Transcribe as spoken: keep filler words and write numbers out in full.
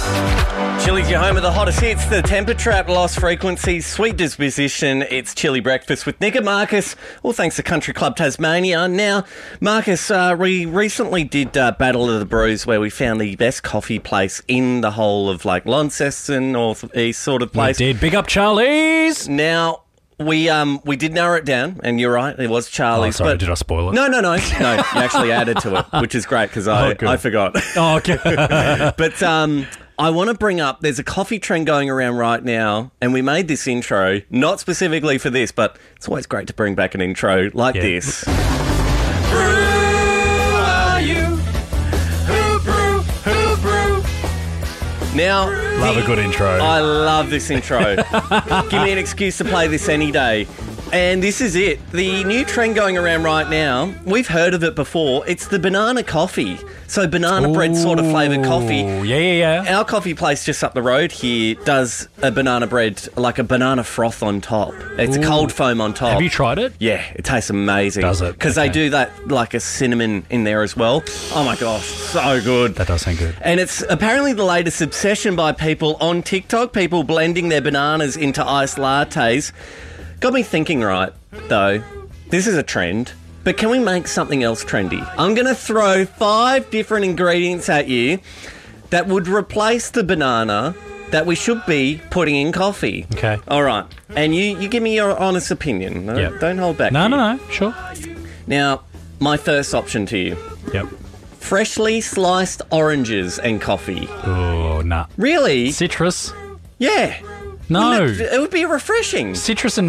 Chili's your home of the hottest hits, the temper trap, lost frequencies, sweet disposition. It's Chili Breakfast with Nick and Marcus, all thanks to Country Club Tasmania. Now, Marcus, uh, we recently did uh, Battle of the Brews, where we found the best coffee place in the whole of like Launceston, North East sort of place. We did. Big up Charlie's. Now, we um we did narrow it down, and you're right, it was Charlie's. Oh, sorry, but did I spoil it? No, no, no, no. You actually added to it, which is great because I, Oh, I forgot. Oh, okay. But um, I want to bring up, there's a coffee trend going around right now, and we made this intro, not specifically for this, but it's always great to bring back an intro like Yeah. this. Who are you? Who brew? Who brew? Now, Love a good intro. I love this intro. Give me an excuse to play this any day. And this is it. The new trend going around right now, we've heard of it before. It's the banana coffee. So banana bread sort of flavoured coffee. Ooh, Yeah, yeah, yeah. Our coffee place just up the road here does a banana bread, like a banana froth on top. It's Ooh. a cold foam on top. Have you tried it? Yeah, it tastes amazing. Does it? Because Okay. they do that, like a cinnamon in there as well. Oh my gosh, so good. That does sound good. And it's apparently the latest obsession by people on TikTok, people blending their bananas into iced lattes. Got me thinking, right, though, this is a trend, but can we make something else trendy? I'm going to throw five different ingredients at you that would replace the banana that we should be putting in coffee. Okay. All right. And you, you give me your honest opinion. No, Yep. Don't hold back. No, here. no, no. Sure. Now, my first option to you. Yep. Freshly sliced oranges and coffee. Oh, nah. Really? Citrus? Yeah. No. Wouldn't It, it would be refreshing. Citrus and